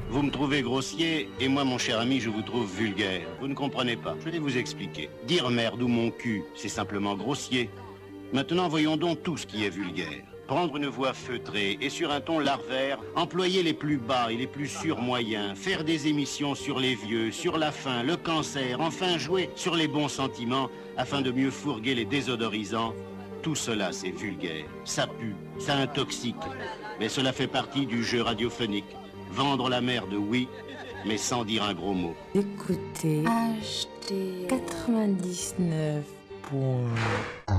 Vous me trouvez grossier, et moi, mon cher ami, je vous trouve vulgaire. Vous ne comprenez pas. Je vais vous expliquer. Dire merde ou mon cul, c'est simplement grossier. Maintenant, voyons donc tout ce qui est vulgaire. Prendre une voix feutrée et sur un ton larvaire, employer les plus bas et les plus surmoyens, faire des émissions sur les vieux, sur la faim, le cancer, enfin jouer sur les bons sentiments afin de mieux fourguer les désodorisants. Tout cela, c'est vulgaire. Ça pue, ça intoxique. Mais cela fait partie du jeu radiophonique. Vendre la merde, oui, mais sans dire un gros mot. Écoutez, HD 99.